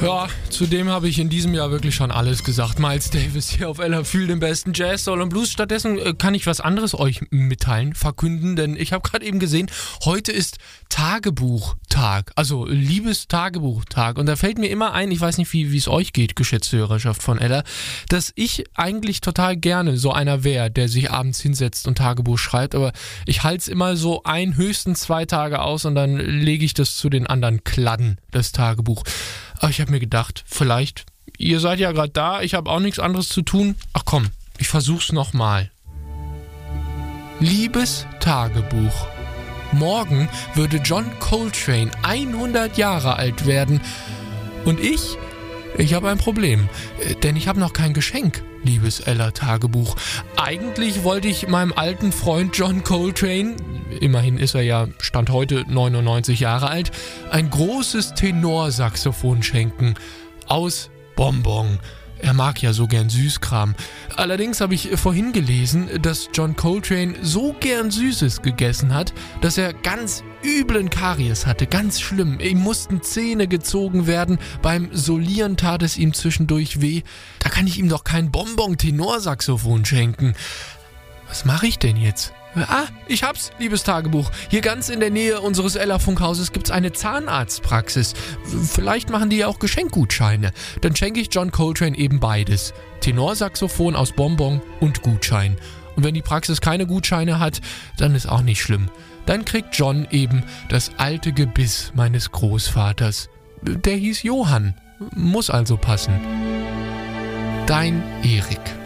Ja, zudem habe ich in diesem Jahr wirklich schon alles gesagt. Miles Davis hier auf Ella Fühl den besten Jazz, Soul und Blues. Stattdessen kann ich was anderes euch mitteilen, verkünden, denn ich habe gerade eben gesehen, heute ist Tagebuchtag, also Liebestagebuchtag. Und da fällt mir immer ein, ich weiß nicht, wie es euch geht, geschätzte Hörerschaft von Ella, dass ich eigentlich total gerne so einer wäre, der sich abends hinsetzt und Tagebuch schreibt, aber ich halte es immer so höchstens 2 Tage aus und dann lege ich das zu den anderen Kladden, das Tagebuch. Aber ich habe mir gedacht, vielleicht, ihr seid ja gerade da, ich habe auch nichts anderes zu tun. Ach komm, ich versuch's nochmal. Liebes Tagebuch. Morgen würde John Coltrane 100 Jahre alt werden. Und ich habe ein Problem, denn ich habe noch kein Geschenk, liebes Ella-Tagebuch. Eigentlich wollte ich meinem alten Freund John Coltrane, immerhin ist er ja Stand heute 99 Jahre alt, ein großes Tenorsaxophon schenken. Aus Bonbon. Er mag ja so gern Süßkram. Allerdings habe ich vorhin gelesen, dass John Coltrane so gern Süßes gegessen hat, dass er ganz üblen Karies hatte, ganz schlimm. Ihm mussten Zähne gezogen werden, beim Solieren tat es ihm zwischendurch weh. Da kann ich ihm doch kein Bonbon-Tenorsaxophon schenken. Was mache ich denn jetzt? Ich hab's, liebes Tagebuch. Hier ganz in der Nähe unseres Ella-Funkhauses gibt's eine Zahnarztpraxis. Vielleicht machen die ja auch Geschenkgutscheine. Dann schenke ich John Coltrane eben beides. Tenorsaxophon aus Bonbon und Gutschein. Und wenn die Praxis keine Gutscheine hat, dann ist auch nicht schlimm. Dann kriegt John eben das alte Gebiss meines Großvaters. Der hieß Johann. Muss also passen. Dein Erik.